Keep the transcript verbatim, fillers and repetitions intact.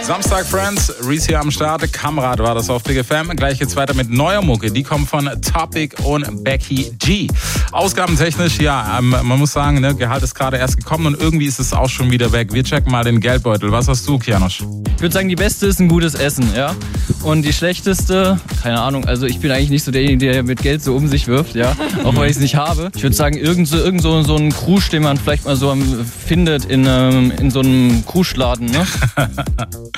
Samstag, Friends, Reese hier am Start. Kamrad war das auf Big F M. Gleich geht's weiter mit neuer Mucke. Die kommt von Topic und Becky G. Ausgabentechnisch, ja, ähm, man muss sagen, ne, Gehalt ist gerade erst gekommen und irgendwie ist es auch schon wieder weg. Wir checken mal den Geldbeutel. Was hast du, Kianosch? Ich würde sagen, die beste ist ein gutes Essen, ja. Und die schlechteste, keine Ahnung, also ich bin eigentlich nicht so derjenige, der mit Geld so um sich wirft, ja. Auch weil ich es nicht habe. Ich würde sagen, irgend so, irgend so, so ein Krusch, den man vielleicht mal so findet in, ähm, in so einem Kruschladen, ne?